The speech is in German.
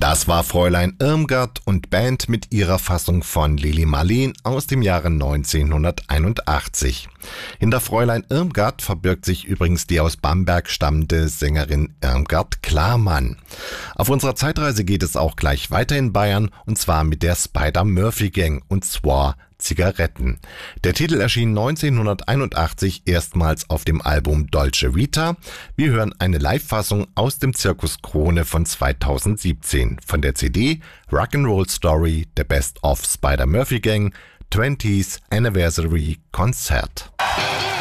Das war Fräulein Irmgard und Band mit ihrer Fassung von Lili Marleen aus dem Jahre 1981. Hinter Fräulein Irmgard verbirgt sich übrigens die aus Bamberg stammende Sängerin Irmgard Klarmann. Auf unserer Zeitreise geht es auch gleich weiter in Bayern, und zwar mit der Spider-Murphy-Gang, und zwar Zigaretten. Der Titel erschien 1981 erstmals auf dem Album Dolce Vita. Wir hören eine Live-Fassung aus dem Zirkus Krone von 2017 von der CD Rock'n'Roll Story, The Best of Spider-Murphy Gang, 20th Anniversary Konzert.